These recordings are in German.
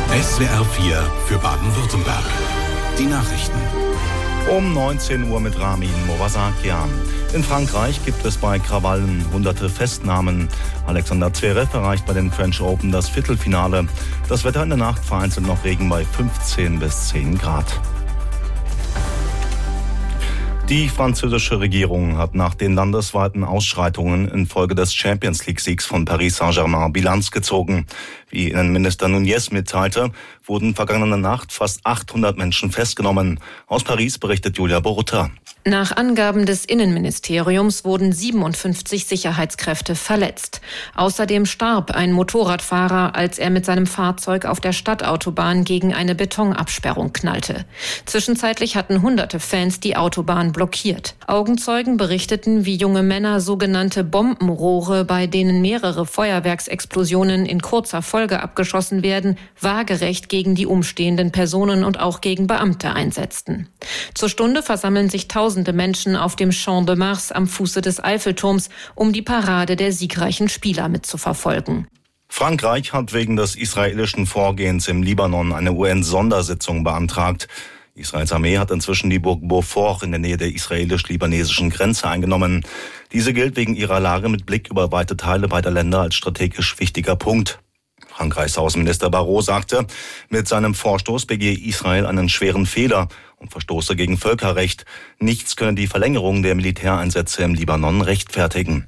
SWR 4 für Baden-Württemberg. Die Nachrichten. Um 19 Uhr mit Ramin Movasakian. In Frankreich gibt es bei Krawallen hunderte Festnahmen. Alexander Zverev erreicht bei den French Open das Viertelfinale. Das Wetter in der Nacht vereinzelt noch Regen bei 15 bis 10 Grad. Die französische Regierung hat nach den landesweiten Ausschreitungen infolge des Champions-League-Siegs von Paris Saint-Germain Bilanz gezogen. Wie Innenminister Nunez mitteilte, wurden vergangene Nacht fast 800 Menschen festgenommen. Aus Paris berichtet Julia Borutta. Nach Angaben des Innenministeriums wurden 57 Sicherheitskräfte verletzt. Außerdem starb ein Motorradfahrer, als er mit seinem Fahrzeug auf der Stadtautobahn gegen eine Betonabsperrung knallte. Zwischenzeitlich hatten hunderte Fans die Autobahn blockiert. Augenzeugen berichteten, wie junge Männer sogenannte Bombenrohre, bei denen mehrere Feuerwerksexplosionen in kurzer Folge abgeschossen werden, waagerecht gegen die umstehenden Personen und auch gegen Beamte einsetzten. Zur Stunde versammeln sich tausende Menschen auf dem Champ de Mars am Fuße des Eiffelturms, um die Parade der siegreichen Spieler mitzuverfolgen. Frankreich hat wegen des israelischen Vorgehens im Libanon eine UN-Sondersitzung beantragt. Israels Armee hat inzwischen die Burg Beaufort in der Nähe der israelisch-libanesischen Grenze eingenommen. Diese gilt wegen ihrer Lage mit Blick über weite Teile beider Länder als strategisch wichtiger Punkt. Frankreichs Außenminister Barrot sagte, mit seinem Vorstoß begehe Israel einen schweren Fehler und verstoße gegen Völkerrecht. Nichts könne die Verlängerung der Militäreinsätze im Libanon rechtfertigen.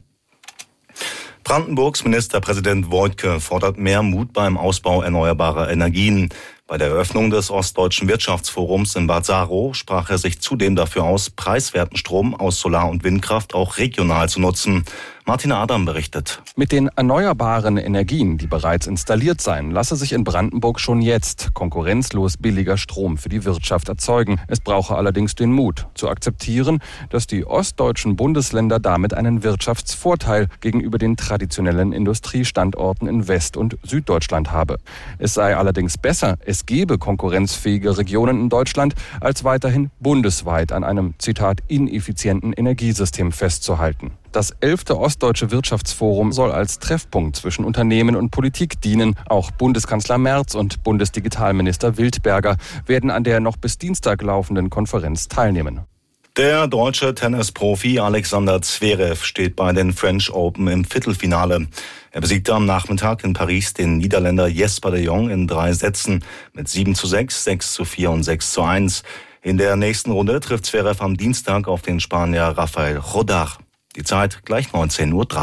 Brandenburgs Ministerpräsident Woidke fordert mehr Mut beim Ausbau erneuerbarer Energien. Bei der Eröffnung des Ostdeutschen Wirtschaftsforums in Bad Saro sprach er sich zudem dafür aus, preiswerten Strom aus Solar- und Windkraft auch regional zu nutzen. Martin Adam berichtet. Mit den erneuerbaren Energien, die bereits installiert seien, lasse sich in Brandenburg schon jetzt konkurrenzlos billiger Strom für die Wirtschaft erzeugen. Es brauche allerdings den Mut, zu akzeptieren, dass die ostdeutschen Bundesländer damit einen Wirtschaftsvorteil gegenüber den traditionellen Industriestandorten in West- und Süddeutschland habe. Es sei allerdings besser, es gebe konkurrenzfähige Regionen in Deutschland, als weiterhin bundesweit an einem, Zitat, ineffizienten Energiesystem festzuhalten. Das 11. Ostdeutsche Wirtschaftsforum soll als Treffpunkt zwischen Unternehmen und Politik dienen. Auch Bundeskanzler Merz und Bundesdigitalminister Wildberger werden an der noch bis Dienstag laufenden Konferenz teilnehmen. Der deutsche Tennisprofi Alexander Zverev steht bei den French Open im Viertelfinale. Er besiegte am Nachmittag in Paris den Niederländer Jesper de Jong in 3 Sätzen mit 7:6, 6:4 und 6:1. In der nächsten Runde trifft Zverev am Dienstag auf den Spanier Rafael Rodar. Die Zeit gleich 19:03 Uhr.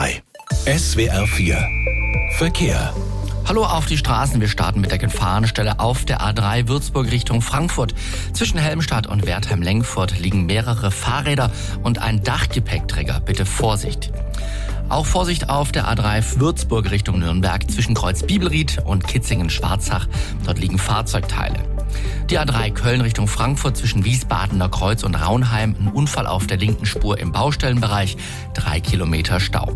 SWR 4 Verkehr. Hallo auf die Straßen. Wir starten mit der Gefahrenstelle auf der A3 Würzburg Richtung Frankfurt. Zwischen Helmstadt und Wertheim-Lengfurt liegen mehrere Fahrräder und ein Dachgepäckträger. Bitte Vorsicht. Auch Vorsicht auf der A3 Würzburg Richtung Nürnberg zwischen Kreuz Bibelried und Kitzingen-Schwarzach. Dort liegen Fahrzeugteile. Die A3 Köln Richtung Frankfurt zwischen Wiesbadener Kreuz und Raunheim. Ein Unfall auf der linken Spur im Baustellenbereich. 3 Kilometer Stau.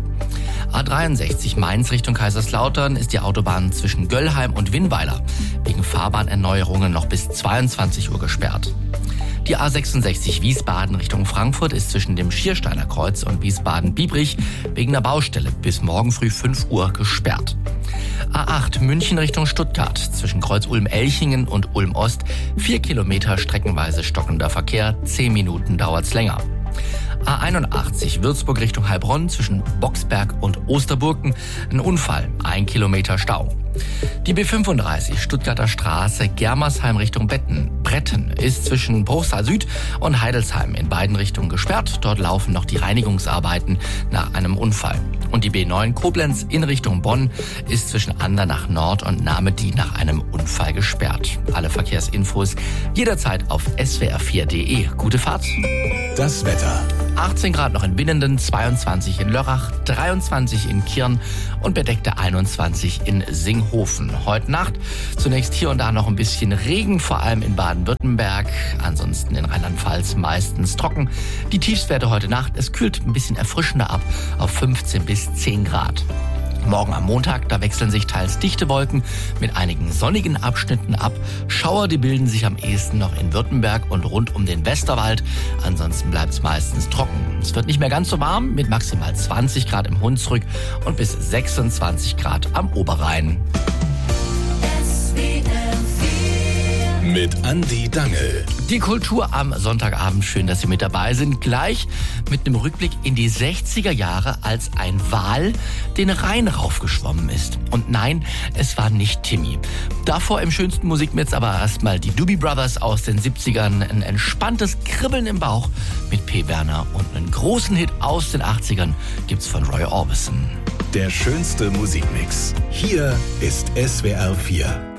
A63 Mainz Richtung Kaiserslautern ist die Autobahn zwischen Göllheim und Winnweiler wegen Fahrbahnerneuerungen noch bis 22 Uhr gesperrt. Die A66 Wiesbaden Richtung Frankfurt ist zwischen dem Schiersteiner Kreuz und Wiesbaden-Biebrich wegen der Baustelle bis morgen früh 5 Uhr gesperrt. A8 München Richtung Stuttgart zwischen Kreuz Ulm-Elchingen und Ulm-Ost 4 Kilometer streckenweise stockender Verkehr, 10 Minuten dauert's länger. A81 Würzburg Richtung Heilbronn zwischen Boxberg und Osterburken ein Unfall, 1 Kilometer Stau. Die B35 Stuttgarter Straße Germersheim Richtung Bretten ist zwischen Bruchsal Süd und Heidelsheim in beiden Richtungen gesperrt. Dort laufen noch die Reinigungsarbeiten nach einem Unfall. Und die B9 Koblenz in Richtung Bonn ist zwischen Andernach Nord und Nahmedy nach einem Unfall gesperrt. Alle Verkehrsinfos jederzeit auf swr4.de. Gute Fahrt. Das Wetter. 18 Grad noch in Winnenden, 22 in Lörrach, 23 in Kirn und bedeckte 21 in Singhofen. Heute Nacht zunächst hier und da noch ein bisschen Regen, vor allem in Baden-Württemberg. Ansonsten in Rheinland-Pfalz meistens trocken. Die Tiefstwerte heute Nacht, es kühlt ein bisschen erfrischender ab auf 15 bis 10 Grad. Morgen am Montag, da wechseln sich teils dichte Wolken mit einigen sonnigen Abschnitten ab. Schauer, die bilden sich am ehesten noch in Württemberg und rund um den Westerwald. Ansonsten bleibt es meistens trocken. Es wird nicht mehr ganz so warm mit maximal 20 Grad im Hunsrück und bis 26 Grad am Oberrhein. SWR mit Andi Dangel. Die Kultur am Sonntagabend, schön, dass Sie mit dabei sind. Gleich mit einem Rückblick in die 60er Jahre, als ein Wal den Rhein raufgeschwommen ist. Und nein, es war nicht Timmy. Davor im schönsten Musikmix aber erstmal die Doobie Brothers aus den 70ern. Ein entspanntes Kribbeln im Bauch mit P. Werner und einen großen Hit aus den 80ern gibt's von Roy Orbison. Der schönste Musikmix. Hier ist SWR 4.